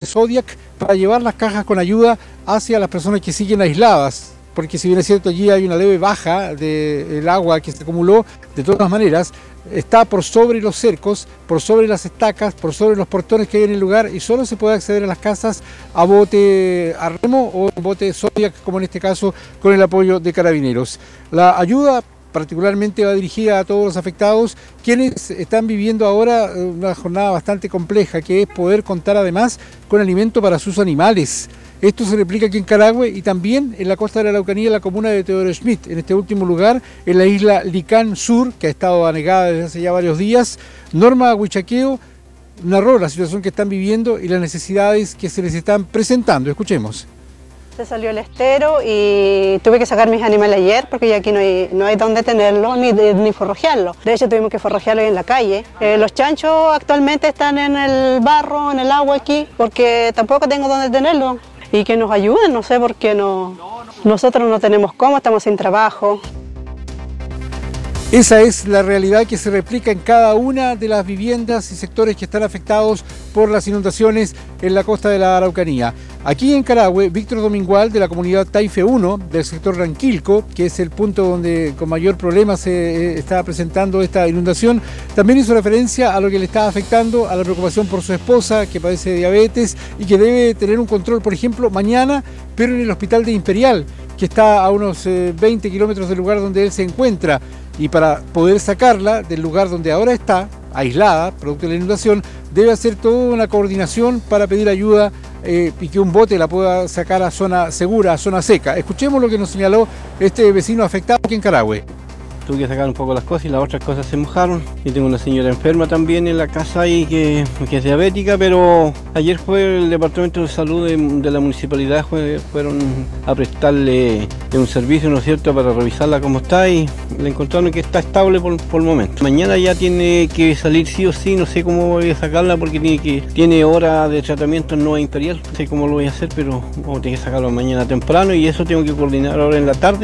Zodiac para llevar las cajas con ayuda hacia las personas que siguen aisladas, porque si bien es cierto allí hay una leve baja del agua que se acumuló, de todas maneras está por sobre los cercos, por sobre las estacas, por sobre los portones que hay en el lugar, y solo se puede acceder a las casas a bote a remo o bote Zodiac, como en este caso con el apoyo de Carabineros. La ayuda particularmente va dirigida a todos los afectados, quienes están viviendo ahora una jornada bastante compleja, que es poder contar además con alimento para sus animales. Esto se replica aquí en Carahue y también en la costa de la Araucanía, en la comuna de Teodoro Schmidt, en este último lugar, en la isla Licán Sur, que ha estado anegada desde hace ya varios días. Norma Huichaqueo narró la situación que están viviendo y las necesidades que se les están presentando. Escuchemos. Se salió el estero y tuve que sacar mis animales ayer porque ya aquí no hay dónde tenerlos ni forrajearlos. De hecho tuvimos que forrajearlos en la calle. Los chanchos actualmente están en el barro, en el agua aquí, porque tampoco tengo dónde tenerlos. Y que nos ayuden, no sé por qué nosotros no tenemos cómo, estamos sin trabajo. Esa es la realidad que se replica en cada una de las viviendas y sectores que están afectados por las inundaciones en la costa de la Araucanía. Aquí en Carahue, Víctor Domingual, de la comunidad Taife 1, del sector Ranquilco, que es el punto donde con mayor problema se está presentando esta inundación, también hizo referencia a lo que le está afectando, a la preocupación por su esposa, que padece de diabetes y que debe tener un control, por ejemplo, mañana, pero en el hospital de Imperial, que está a unos 20 kilómetros del lugar donde él se encuentra. Y para poder sacarla del lugar donde ahora está, aislada, producto de la inundación, debe hacer toda una coordinación para pedir ayuda y que un bote la pueda sacar a zona segura, a zona seca. Escuchemos lo que nos señaló este vecino afectado aquí en Carahue. Tuve que sacar un poco las cosas y las otras cosas se mojaron. Y tengo una señora enferma también en la casa ahí que es diabética, pero ayer fue el Departamento de Salud de la Municipalidad, fueron a prestarle un servicio, ¿no es cierto?, para revisarla cómo está y le encontraron que está estable por el momento. Mañana ya tiene que salir sí o sí, no sé cómo voy a sacarla porque tiene hora de tratamiento en Nueva Imperial. No sé cómo lo voy a hacer, pero vamos a tener que sacarlo mañana temprano y eso tengo que coordinar ahora en la tarde.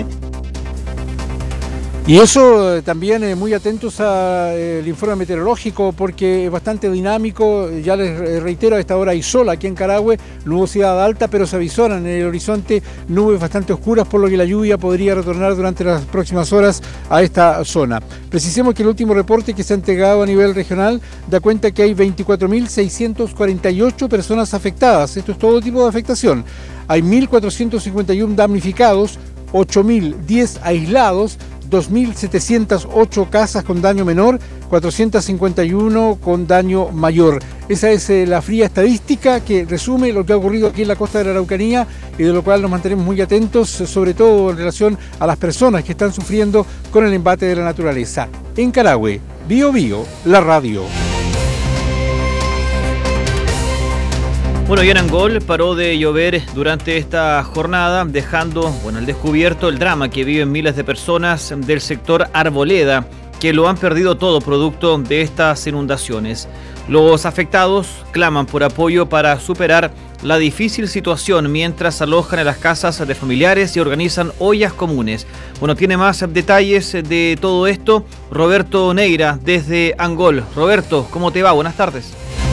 Y eso también muy atentos al informe meteorológico porque es bastante dinámico. Ya les reitero, a esta hora hay sol aquí en Carahue, nubosidad alta, pero se avisoran en el horizonte nubes bastante oscuras, por lo que la lluvia podría retornar durante las próximas horas a esta zona. Precisemos que el último reporte que se ha entregado a nivel regional da cuenta que hay 24.648 personas afectadas. Esto es todo tipo de afectación. Hay 1.451 damnificados, 8.010 aislados, 2.708 casas con daño menor, 451 con daño mayor. Esa es la fría estadística que resume lo que ha ocurrido aquí en la costa de la Araucanía y de lo cual nos mantenemos muy atentos, sobre todo en relación a las personas que están sufriendo con el embate de la naturaleza. En Carahue, Bio Bio, la radio. Bueno, y en Angol paró de llover durante esta jornada, dejando al descubierto el drama que viven miles de personas del sector Arboleda, que lo han perdido todo producto de estas inundaciones. Los afectados claman por apoyo para superar la difícil situación mientras alojan en las casas de familiares y organizan ollas comunes. Bueno, tiene más detalles de todo esto Roberto Neira desde Angol. Roberto, ¿cómo te va? Buenas tardes.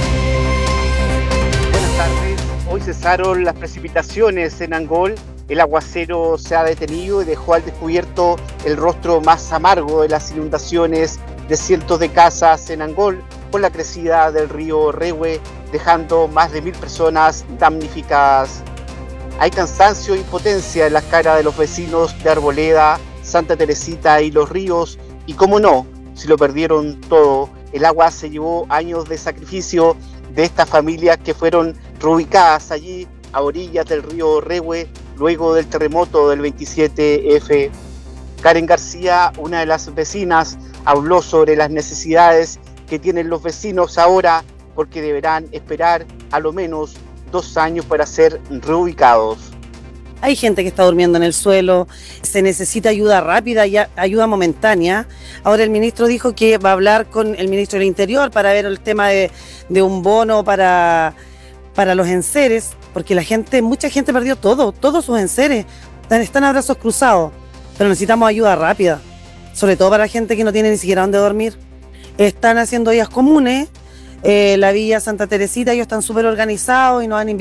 Hoy cesaron las precipitaciones en Angol, el aguacero se ha detenido y dejó al descubierto el rostro más amargo de las inundaciones de cientos de casas en Angol con la crecida del río Rehue, dejando más de 1.000 personas damnificadas. Hay cansancio e impotencia en las caras de los vecinos de Arboleda, Santa Teresita y Los Ríos, y cómo no, si lo perdieron todo, el agua se llevó años de sacrificio de estas familias que fueron reubicadas allí a orillas del río Rehue luego del terremoto del 27F. Karen García, una de las vecinas, habló sobre las necesidades que tienen los vecinos ahora porque deberán esperar a lo menos 2 años para ser reubicados. Hay gente que está durmiendo en el suelo, se necesita ayuda rápida y ayuda momentánea. Ahora el ministro dijo que va a hablar con el ministro del Interior para ver el tema de un bono para los enseres, porque mucha gente perdió todos sus enseres, están a brazos cruzados, pero necesitamos ayuda rápida, sobre todo para la gente que no tiene ni siquiera dónde dormir. Están haciendo ollas comunes, la Villa Santa Teresita, ellos están súper organizados y nos han invitado